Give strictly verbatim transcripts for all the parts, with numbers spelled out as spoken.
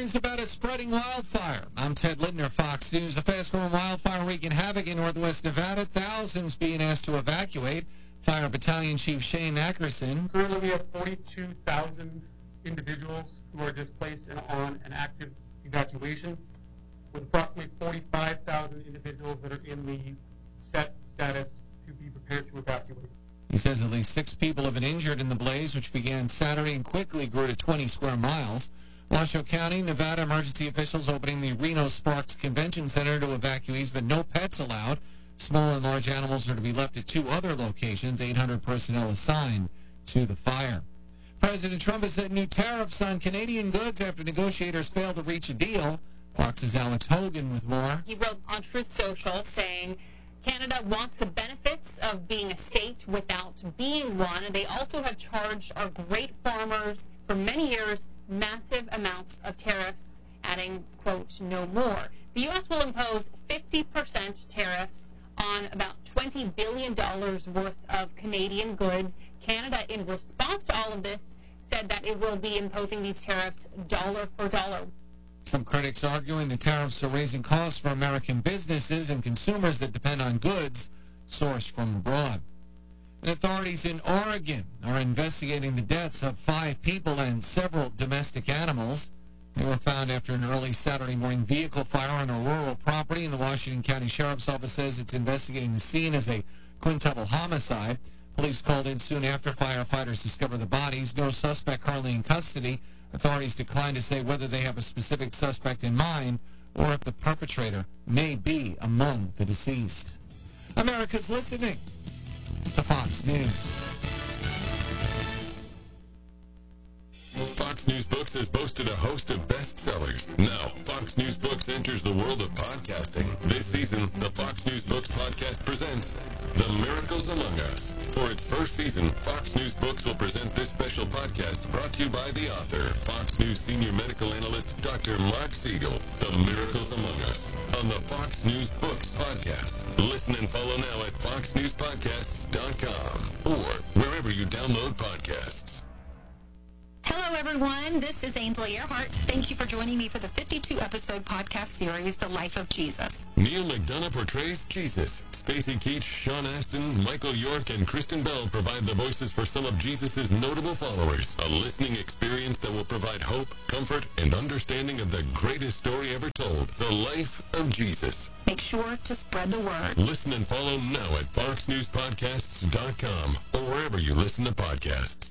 warns about a spreading wildfire. I'm Ted Lindner, Fox News. A fast-growing wildfire wreaking havoc in northwest Nevada. Thousands being asked to evacuate. Fire Battalion Chief Shane Ackerson. Currently, we have forty-two thousand individuals who are displaced and on an active evacuation, with approximately forty-five thousand individuals that are in the set status to be prepared to evacuate. He says at least six people have been injured in the blaze, which began Saturday and quickly grew to twenty square miles. Washoe County, Nevada emergency officials opening the Reno Sparks Convention Center to evacuees, but no pets allowed. Small and large animals are to be left at two other locations. eight hundred personnel assigned to the fire. President Trump has set new tariffs on Canadian goods after negotiators failed to reach a deal. Fox's Alex Hogan with more. He wrote on Truth Social saying Canada wants the benefits of being a state without being one. They also have charged our great farmers for many years massive amounts of tariffs, adding, quote, no more. The U S will impose fifty percent tariffs on about twenty billion dollars worth of Canadian goods. Canada, in response to all of this, said that it will be imposing these tariffs dollar for dollar. Some critics arguing the tariffs are raising costs for American businesses and consumers that depend on goods sourced from abroad. And authorities in Oregon are investigating the deaths of five people and several domestic animals. They were found after an early Saturday morning vehicle fire on a rural property, and the Washington County Sheriff's Office says it's investigating the scene as a quintuple homicide. Police called in soon after firefighters discovered the bodies. No suspect currently in custody. Authorities declined to say whether they have a specific suspect in mind or if the perpetrator may be among the deceased. America's listening to Fox News. Fox News Books has boasted a host of bestsellers. Now, Fox News Books enters the world of podcasting. This season, the Fox News Books podcast presents The Miracles Among Us. For its first season, Fox News Books will present this special podcast brought to you by the author, Fox News senior medical analyst, Doctor Mark Siegel. The Miracles Among Us on the Fox News Books podcast. Listen and follow now at fox news podcasts dot com or wherever you download podcasts. Hello, everyone. This is Ainsley Earhart. Thank you for joining me for the fifty-two episode podcast series, The Life of Jesus. Neil McDonough portrays Jesus. Stacey Keach, Sean Astin, Michael York, and Kristen Bell provide the voices for some of Jesus' notable followers. A listening experience that will provide hope, comfort, and understanding of the greatest story ever told, The Life of Jesus. Make sure to spread the word. Listen and follow now at fox news podcasts dot com or wherever you listen to podcasts.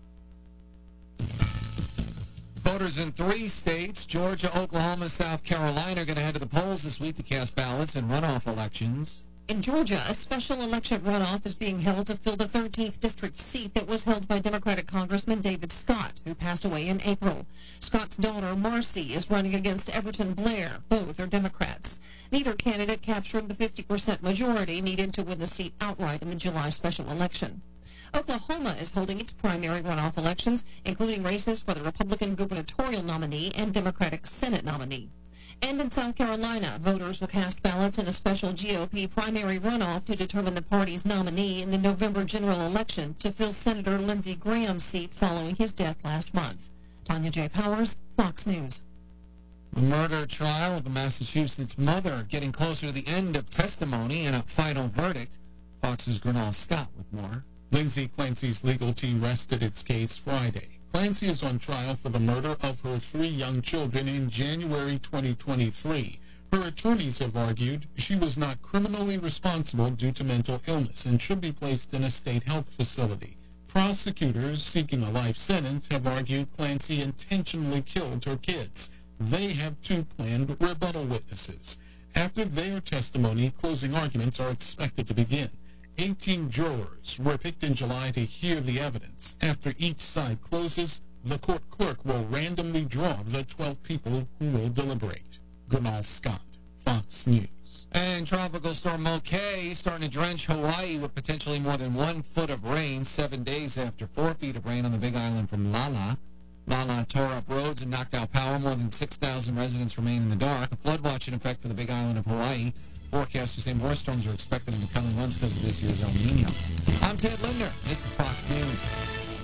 Voters in three states, Georgia, Oklahoma, South Carolina, are going to head to the polls this week to cast ballots in runoff elections. In Georgia, a special election runoff is being held to fill the thirteenth district seat that was held by Democratic Congressman David Scott, who passed away in April. Scott's daughter, Marcy, is running against Everton Blair. Both are Democrats. Neither candidate captured the fifty percent majority needed to win the seat outright in the July special election. Oklahoma is holding its primary runoff elections, including races for the Republican gubernatorial nominee and Democratic Senate nominee. And in South Carolina, voters will cast ballots in a special G O P primary runoff to determine the party's nominee in the November general election to fill Senator Lindsey Graham's seat following his death last month. Tanya J. Powers, Fox News. The murder trial of a Massachusetts mother getting closer to the end of testimony and a final verdict. Fox's Gernal Scott with more. Lindsay Clancy's legal team rested its case Friday. Clancy is on trial for the murder of her three young children in January twenty twenty-three. Her attorneys have argued she was not criminally responsible due to mental illness and should be placed in a state health facility. Prosecutors seeking a life sentence have argued Clancy intentionally killed her kids. They have two planned rebuttal witnesses. After their testimony, closing arguments are expected to begin. eighteen jurors were picked in July to hear the evidence. After each side closes, the court clerk will randomly draw the twelve people who will deliberate. Gernal Scott, Fox News. And Tropical Storm Mokay starting to drench Hawaii with potentially more than one foot of rain seven days after four feet of rain on the Big Island from Lala. Lala tore up roads and knocked out power. More than six thousand residents remain in the dark. A flood watch in effect for the Big Island of Hawaii. Forecasters say more storms are expected in the coming months because of this year's El Nino. I'm Ted Linder. This is Fox News.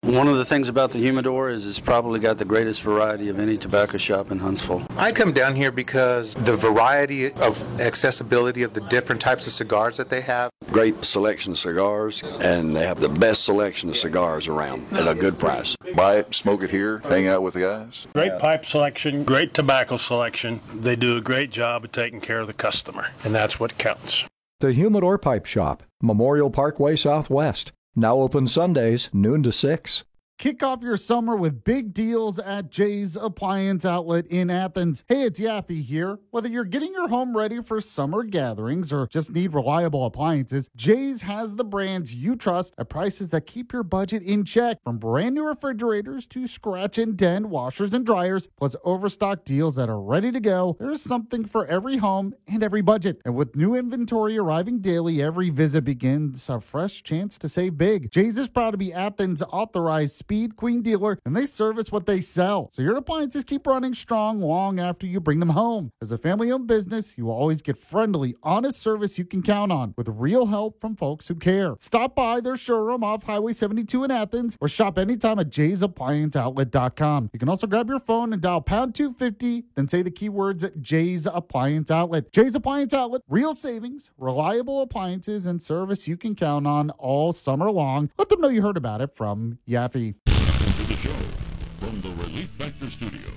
One of the things about the Humidor is it's probably got the greatest variety of any tobacco shop in Huntsville. I come down here because the variety of accessibility of the different types of cigars that they have. Great selection of cigars, and they have the best selection of cigars around at a good price. Buy it, smoke it here, hang out with the guys. Great pipe selection, great tobacco selection. They do a great job of taking care of the customer, and that's what counts. The Humidor Pipe Shop, Memorial Parkway Southwest. Now open Sundays, noon to six. Kick off your summer with big deals at Jay's Appliance Outlet in Athens. Hey, it's Yaffe here. Whether you're getting your home ready for summer gatherings or just need reliable appliances, Jay's has the brands you trust at prices that keep your budget in check. From brand new refrigerators to scratch and dent washers and dryers, plus overstock deals that are ready to go, there's something for every home and every budget. And with new inventory arriving daily, every visit begins a fresh chance to save big. Jay's is proud to be Athens' authorized Speed Queen dealer, and they service what they sell. So your appliances keep running strong long after you bring them home. As a family-owned business, you will always get friendly, honest service you can count on with real help from folks who care. Stop by their showroom off Highway seventy-two in Athens or shop anytime at jays appliance outlet dot com. You can also grab your phone and dial pound two fifty, then say the keywords Jay's Appliance Outlet. Jay's Appliance Outlet, real savings, reliable appliances, and service you can count on all summer long. Let them know you heard about it from Yaffe. To the show from the Relief Factor Studios,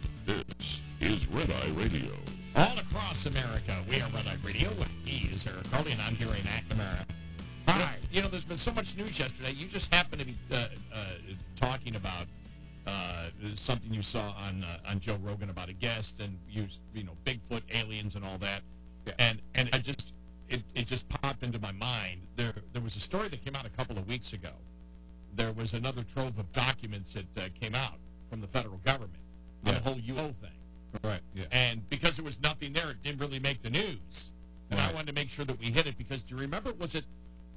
this is Red Eye Radio. All across America, we are Red Eye Radio. He is Eric Harley, and I'm here in McNamara. Hi. You know, there's been so much news yesterday. You just happened to be uh, uh, talking about uh, something you saw on uh, on Joe Rogan about a guest and you, you know, Bigfoot, aliens, and all that. Yeah. And and I just it, it just popped into my mind. There there was a story that came out a couple of weeks ago. There was another trove of documents that uh, came out from the federal government on yeah. the whole U F O thing. Right. Yeah. And because there was nothing there, it didn't really make the news. And right. I wanted to make sure that we hit it because do you remember? Was it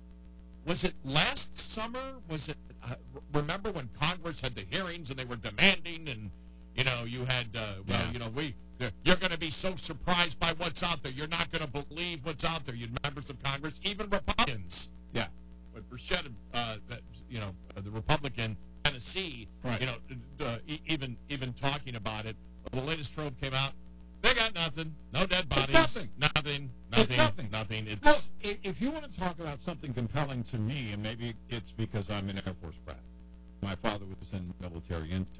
was it last summer? Was it? Uh, remember when Congress had the hearings and they were demanding, and you know you had uh, well, yeah. you know we you're going to be so surprised by what's out there, you're not going to believe what's out there. You members of Congress, even Republicans. Yeah. But Burchett, uh, that you know, uh, the Republican Tennessee, right. you know, uh, e- even even talking about it. The latest trove came out. They got nothing. No dead bodies. It's nothing. Nothing. Nothing. It's nothing. Nothing. It's well, if you want to talk about something compelling to me, and maybe it's because I'm an Air Force brat. My father was in military intel.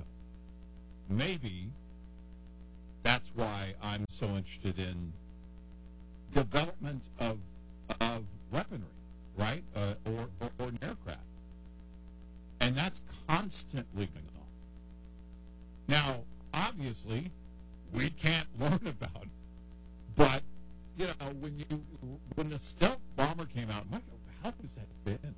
Maybe that's why I'm so interested in development of of weaponry. Right, uh, or, or, or an aircraft, and that's constantly going on. Now, obviously, we can't learn about it, but you know, when you when the stealth bomber came out, Mike, how has that been?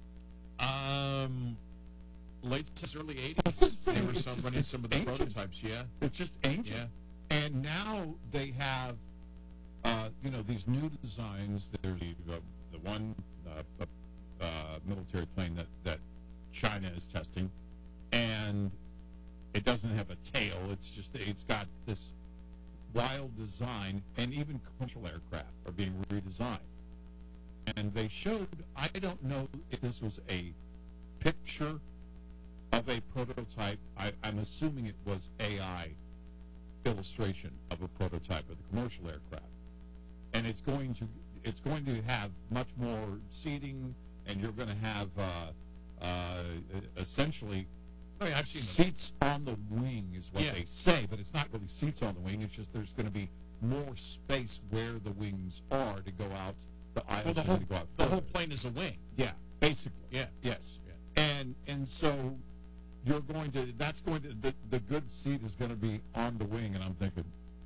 Um, late early eighties. They were some, running some of the ancient. prototypes. Yeah, it's just ancient. Yeah. And now they have, uh, you know, these new designs. There's the, uh, the one. Uh, uh, military plane that, that China is testing, and it doesn't have a tail. It's just it's got this wild design, and even commercial aircraft are being redesigned. And they showed, I don't know if this was a picture of a prototype. I, I'm assuming it was A I illustration of a prototype of the commercial aircraft, and it's going to. It's going to have much more seating, and you're going to have uh, uh, essentially oh, yeah, I've seen seats them. on the wing is what yeah. they say, but it's not really seats on the wing. It's just there's going to be more space where the wings are to go out the aisles well, the whole, to go out the further. whole plane is a wing. Yeah, basically. Yeah. Yes. Yeah. And and so you're going to that's going to the, the good seat is going to be on the wing, and I'm thinking,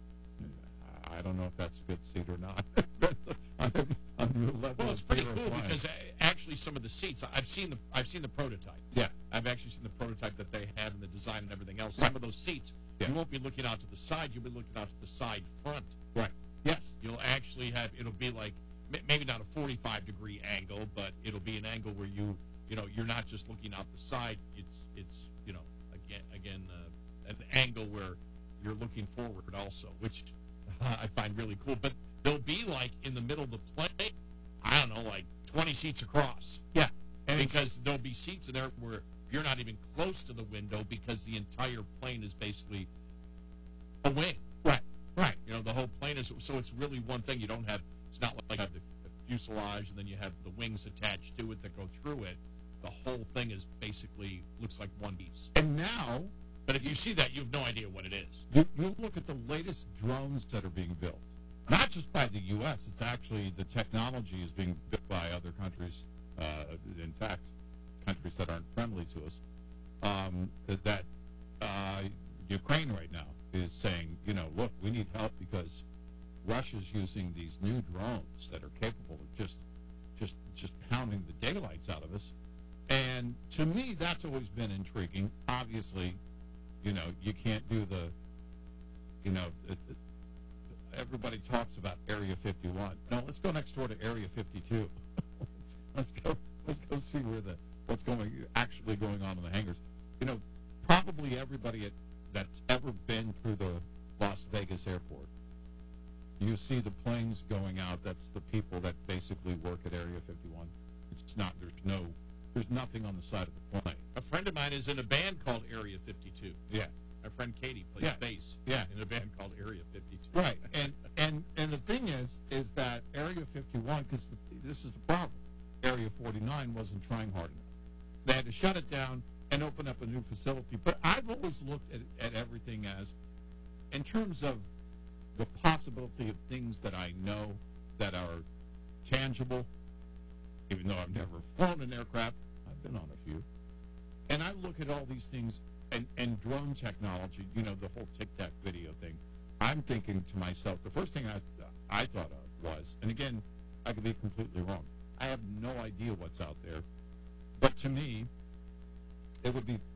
I don't know if that's a good seat or not. on, on the level well, it's of pretty zero cool flying. because uh, actually some of the seats I've seen the I've seen the prototype. Yeah, I've actually seen the prototype that they have and the design and everything else. Right. Some of those seats, yeah. you won't be looking out to the side. You'll be looking out to the side front. Right. Yes. You'll actually have it'll be like maybe not a forty-five degree angle, but it'll be an angle where you you know you're not just looking out the side. It's it's you know again again uh, an angle where you're looking forward also, which uh, I find really cool. But they'll be like in the middle of the plane. I don't know, like twenty seats across. Yeah, and because there'll be seats in there where you're not even close to the window because the entire plane is basically a wing. Right, right. You know, the whole plane is, so it's really one thing. You don't have, it's not like you have the, the fuselage and then you have the wings attached to it that go through it. The whole thing is basically, looks like one piece. And now, but if you see that, you have no idea what it is. You, you look at the latest drones that are being built. Not just by the U S, it's actually the technology is being built by other countries, uh, in fact, countries that aren't friendly to us, um, that uh, Ukraine right now is saying, you know, look, we need help because Russia's using these new drones that are capable of just, just, just pounding the daylights out of us. And to me, that's always been intriguing. Obviously, you know, you can't do the, you know, it, it, everybody talks about Area fifty-one. No, let's go next door to Area fifty-two. let's, let's go. Let's go see where the what's going actually going on in the hangars. You know, probably everybody at, that's ever been through the Las Vegas airport, you see the planes going out. That's the people that basically work at Area fifty-one. It's not. There's no. There's nothing on the side of the plane. A friend of mine is in a band called Area fifty-two. Yeah. My friend Katie plays Yeah. bass. Yeah. In a band called Area fifty-two. Right, and and and the thing is, is that Area fifty-one, because this is the problem. Area forty-nine wasn't trying hard enough. They had to shut it down and open up a new facility. But I've always looked at at everything as, in terms of the possibility of things that I know that are tangible. Even though I've never flown an aircraft, I've been on a few, and I look at all these things. And, and drone technology, you know, the whole Tic Tac video thing, I'm thinking to myself, the first thing I, I thought of was, and again, I could be completely wrong. I have no idea what's out there. But to me, it would be